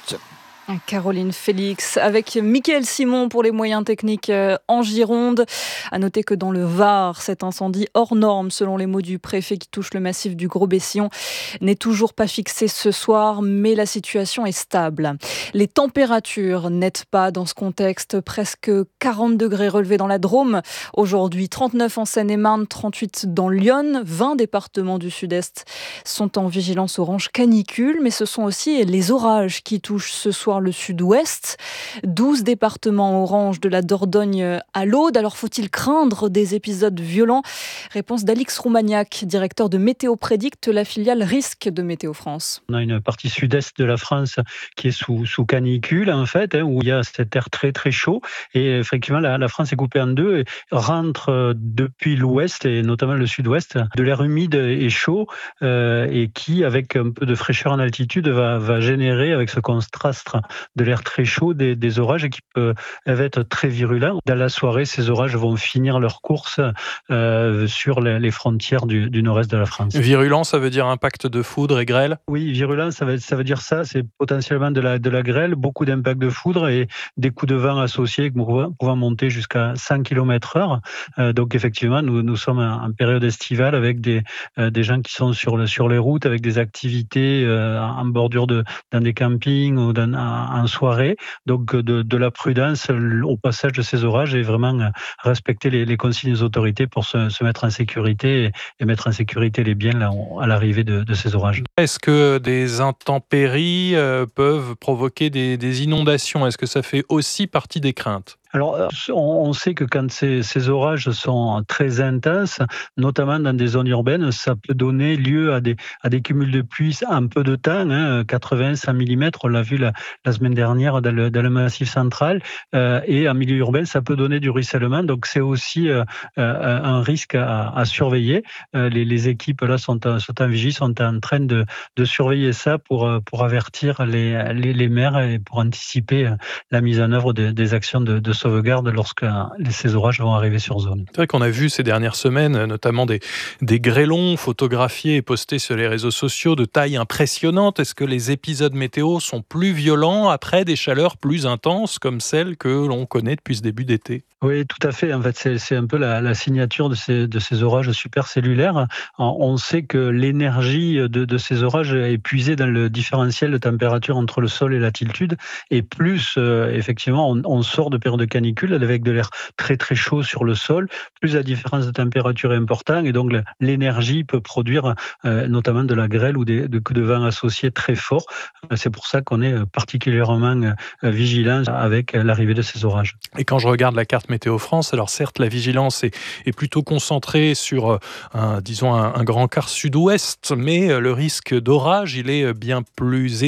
juste. Caroline Félix avec Mickaël Simon pour les moyens techniques en Gironde. À noter que dans le Var, cet incendie hors norme, selon les mots du préfet qui touche le massif du Gros-Bessillon, n'est toujours pas fixé ce soir, mais la situation est stable. Les températures n'aident pas dans ce contexte. Presque 40 degrés relevés dans la Drôme. Aujourd'hui, 39 en Seine-et-Marne, 38 dans l'Yonne. 20 départements du Sud-Est sont en vigilance orange canicule, mais ce sont aussi les orages qui touchent ce soir le Sud-Ouest. 12 départements orange de la Dordogne à l'Aude. Alors faut-il craindre des épisodes violents ? Réponse d'Alix Roumaniac, directeur de Météo Prédicte, la filiale risque de Météo France. On a une partie sud-est de la France qui est sous canicule en fait, où il y a cet air très très chaud et effectivement la France est coupée en deux et rentre depuis l'ouest et notamment le sud-ouest de l'air humide et chaud et qui avec un peu de fraîcheur en altitude va générer avec ce contraste de l'air très chaud des orages qui peuvent être très virulents. Dans la soirée, ces orages vont finir leur course sur les frontières du nord-est de la France. Virulent, ça veut dire impact de foudre et grêle ? Oui, virulent, ça veut dire ça. C'est potentiellement de la grêle, beaucoup d'impact de foudre et des coups de vent associés pouvant monter jusqu'à 100 km/h. Donc effectivement, nous sommes en période estivale avec des gens qui sont sur les routes, avec des activités en bordure dans des campings ou en soirée. Donc de la prudence au passage de ces orages et vraiment respecter les consignes des autorités pour se mettre en sécurité et mettre en sécurité les biens là, à l'arrivée de ces orages. Est-ce que des intempéries peuvent provoquer des inondations ? Est-ce que ça fait aussi partie des craintes ? Alors, on sait que quand ces orages sont très intenses, notamment dans des zones urbaines, ça peut donner lieu à des cumuls de pluie en peu de temps, 80-100 mm, on l'a vu la semaine dernière dans le Massif central, et en milieu urbain, ça peut donner du ruissellement, donc c'est aussi un risque à surveiller. Les équipes là sont en vigie, sont en train de surveiller ça pour avertir les maires et pour anticiper la mise en œuvre des actions de sauvegarde lorsque ces orages vont arriver sur zone. C'est vrai qu'on a vu ces dernières semaines notamment des grêlons photographiés et postés sur les réseaux sociaux de taille impressionnante. Est-ce que les épisodes météo sont plus violents après des chaleurs plus intenses comme celles que l'on connaît depuis ce début d'été ? Oui, tout à fait. En fait, c'est un peu la signature de ces orages supercellulaires. On sait que l'énergie de ces orages est puisée dans le différentiel de température entre le sol et l'altitude. Et plus, effectivement, on sort de périodes de canicule avec de l'air très très chaud sur le sol, plus la différence de température est importante. Et donc, l'énergie peut produire notamment de la grêle ou des coups de vent associés très forts. C'est pour ça qu'on est particulièrement vigilant avec l'arrivée de ces orages. Et quand je regarde la carte Météo France, alors certes la vigilance est plutôt concentrée sur un grand quart sud-ouest, mais le risque d'orage il est bien plus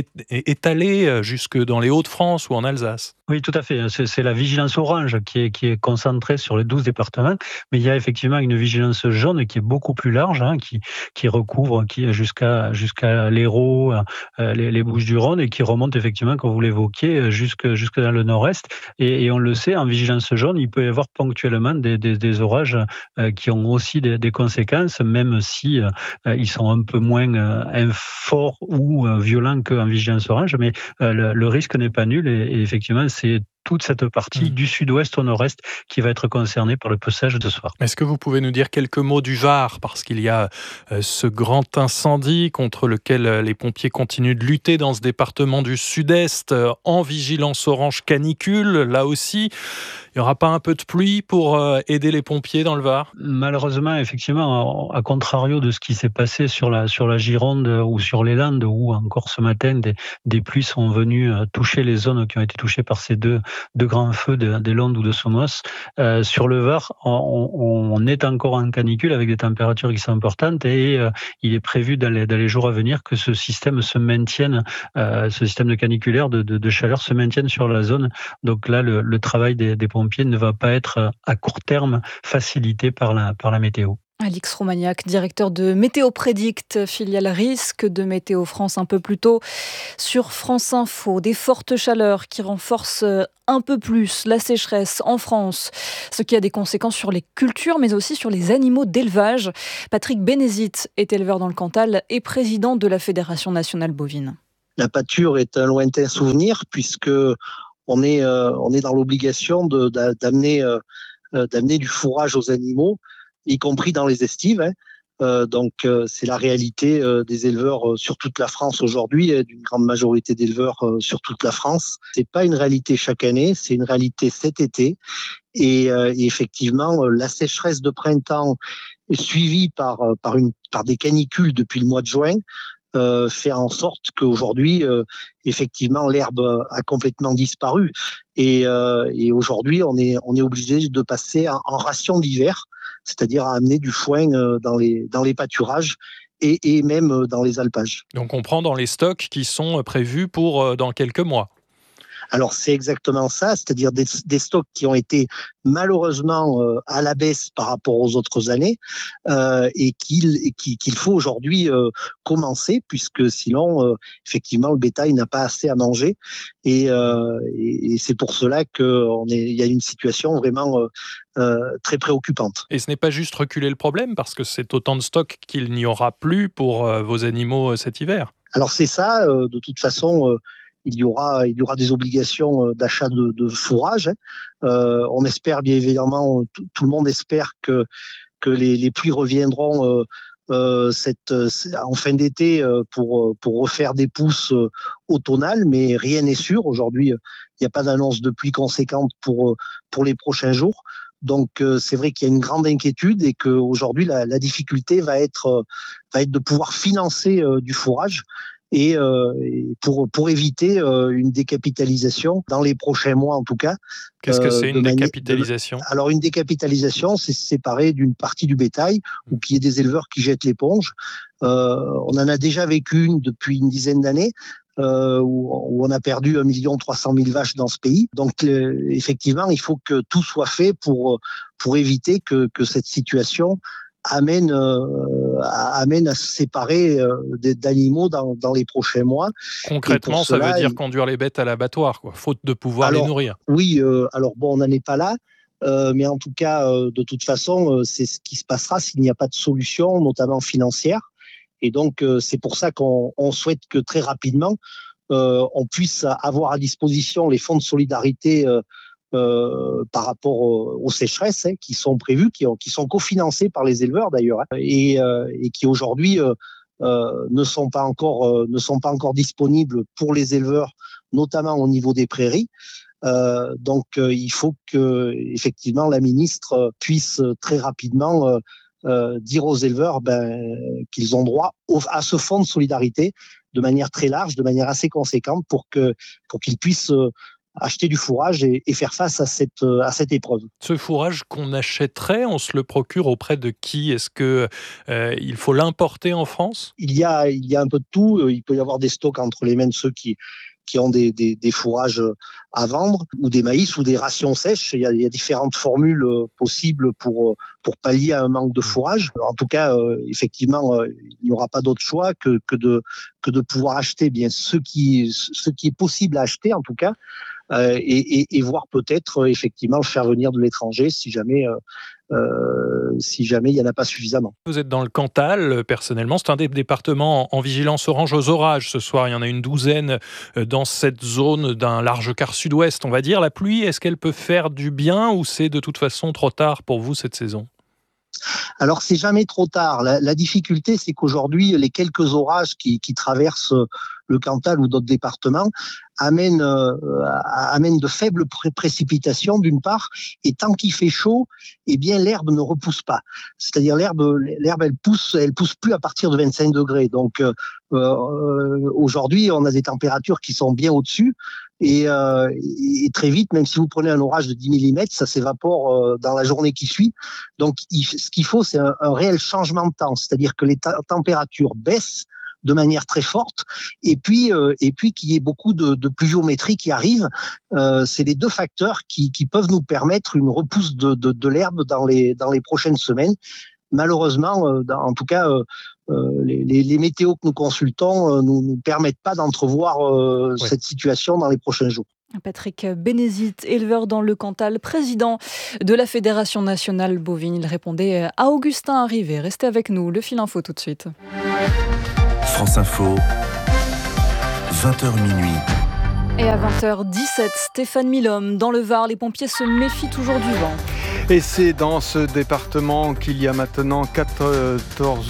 étalé jusque dans les Hauts-de-France ou en Alsace. Oui, tout à fait. C'est la vigilance orange qui est concentrée sur les 12 départements, mais il y a effectivement une vigilance jaune qui est beaucoup plus large, qui recouvre jusqu'à l'Hérault, les Bouches-du-Rhône et qui remonte effectivement, comme vous l'évoquiez, jusque dans le nord-est. Et on le sait, en vigilance jaune, il peut y avoir ponctuellement des orages qui ont aussi des conséquences, même si ils sont un peu moins forts ou violents qu'en vigilance orange, mais le risque n'est pas nul et effectivement, c'est toute cette partie du sud-ouest au nord-est qui va être concernée par le passage de ce soir. Est-ce que vous pouvez nous dire quelques mots du Var ? Parce qu'il y a ce grand incendie contre lequel les pompiers continuent de lutter dans ce département du sud-est en vigilance orange canicule. Là aussi, il n'y aura pas un peu de pluie pour aider les pompiers dans le Var ? Malheureusement, effectivement, à contrario de ce qui s'est passé sur la Gironde ou sur les Landes, où encore ce matin, des pluies sont venues toucher les zones qui ont été touchées par ces deux grands feux des Landes ou de Somos. Sur le Var, on est encore en canicule avec des températures qui sont importantes et il est prévu dans les jours à venir que ce système se maintienne, ce système de caniculaire de chaleur se maintienne sur la zone. Donc là, le travail des pompiers ne va pas être à court terme facilité par la météo. Alix Roumaniac, directeur de Météo Prédicte, filiale risque de Météo France un peu plus tôt sur France Info. Des fortes chaleurs qui renforcent un peu plus la sécheresse en France, ce qui a des conséquences sur les cultures mais aussi sur les animaux d'élevage. Patrick Bénézit est éleveur dans le Cantal et président de la Fédération nationale bovine. La pâture est un lointain souvenir puisque on est dans l'obligation d'amener du fourrage aux animaux, y compris dans les estives. Donc c'est la réalité des éleveurs sur toute la France aujourd'hui, d'une grande majorité d'éleveurs sur toute la France. C'est pas une réalité chaque année, c'est une réalité cet été. Et effectivement, la sécheresse de printemps suivie par des canicules depuis le mois de juin fait en sorte qu'aujourd'hui, effectivement, l'herbe a complètement disparu. Et aujourd'hui, on est obligé de passer en ration d'hiver, c'est-à-dire à amener du foin dans les pâturages et même dans les alpages. Donc on prend dans les stocks qui sont prévus pour dans quelques mois. Alors c'est exactement ça, c'est-à-dire des stocks qui ont été malheureusement à la baisse par rapport aux autres années et qu'il faut aujourd'hui commencer, puisque sinon effectivement le bétail n'a pas assez à manger et c'est pour cela qu'il y a une situation vraiment très préoccupante. Et ce n'est pas juste reculer le problème, parce que c'est autant de stocks qu'il n'y aura plus pour vos animaux cet hiver. Alors c'est ça, de toute façon. Il y aura des obligations d'achat de fourrage. On espère bien évidemment, tout le monde espère que les pluies reviendront en fin d'été pour refaire des pousses automnales, mais rien n'est sûr. Aujourd'hui, il n'y a pas d'annonce de pluie conséquente pour les prochains jours. Donc c'est vrai qu'il y a une grande inquiétude et qu'aujourd'hui la difficulté va être de pouvoir financer du fourrage. Et pour éviter une décapitalisation dans les prochains mois en tout cas. Qu'est-ce que c'est une décapitalisation ? Alors une décapitalisation, c'est se séparer d'une partie du bétail ou qu'il y ait des éleveurs qui jettent l'éponge. On en a déjà vécu une depuis une dizaine d'années. Où on a perdu 1 300 000 vaches dans ce pays. Donc effectivement, il faut que tout soit fait pour éviter que cette situation amène à se séparer d'animaux dans les prochains mois. Concrètement, ça veut dire conduire les bêtes à l'abattoir, quoi, faute de pouvoir les nourrir. Oui, alors bon, on n'en est pas là, mais en tout cas, de toute façon, c'est ce qui se passera s'il n'y a pas de solution, notamment financière. Et donc, c'est pour ça qu'on souhaite que très rapidement, on puisse avoir à disposition les fonds de solidarité par rapport aux sécheresses qui sont prévues, qui sont cofinancées par les éleveurs d'ailleurs, et qui aujourd'hui ne sont pas encore disponibles pour les éleveurs, notamment au niveau des prairies. Donc il faut que effectivement la ministre puisse très rapidement dire aux éleveurs qu'ils ont droit à ce fonds de solidarité de manière très large, de manière assez conséquente pour qu'ils puissent acheter du fourrage et faire face à cette épreuve. Ce fourrage qu'on achèterait, on se le procure auprès de qui ? Est-ce que il faut l'importer en France ? Il y a un peu de tout. Il peut y avoir des stocks entre les mains de ceux qui ont des fourrages à vendre, ou des maïs, ou des rations sèches. Il y a différentes formules possibles pour pallier à un manque de fourrage. En tout cas, effectivement, il n'y aura pas d'autre choix que de pouvoir acheter bien ce qui est possible à acheter, en tout cas, et voir peut-être effectivement le faire venir de l'étranger si jamais il n'y en a pas suffisamment. Vous êtes dans le Cantal, personnellement, c'est un des départements en vigilance orange aux orages ce soir. Il y en a une douzaine dans cette zone d'un large quart sud-ouest, on va dire. La pluie, est-ce qu'elle peut faire du bien ou c'est de toute façon trop tard pour vous cette saison ? Alors, c'est jamais trop tard. La difficulté, c'est qu'aujourd'hui, les quelques orages qui traversent le Cantal ou d'autres départements amènent de faibles précipitations, d'une part, et tant qu'il fait chaud, eh bien, l'herbe ne repousse pas. C'est-à-dire, l'herbe, elle pousse plus à partir de 25 degrés. Donc, aujourd'hui, on a des températures qui sont bien au-dessus. Et très vite, même si vous prenez un orage de 10 mm, ça s'évapore dans la journée qui suit. Donc, ce qu'il faut, c'est un réel changement de temps. C'est-à-dire que les températures baissent de manière très forte, et puis qu'il y ait beaucoup de pluviométrie qui arrive. C'est les deux facteurs qui peuvent nous permettre une repousse de l'herbe dans les prochaines semaines. Malheureusement, en tout cas, les météos que nous consultons nous permettent pas d'entrevoir cette situation dans les prochains jours. Patrick Bénézit, éleveur dans le Cantal, président de la Fédération nationale bovine. Il répondait à Augustin Arrivé. Restez avec nous, le fil info tout de suite. France Info, 20h minuit. Et à 20h17, Stéphane Milhomme, dans le Var, les pompiers se méfient toujours du vent. Et c'est dans ce département qu'il y a maintenant 14